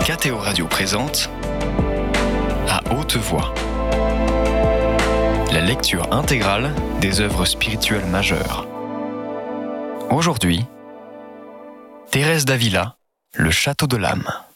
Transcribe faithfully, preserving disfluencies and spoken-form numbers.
K T O Radio présente À haute voix, la lecture intégrale des œuvres spirituelles majeures. Aujourd'hui, Thérèse d'Avila, Le château de l'âme.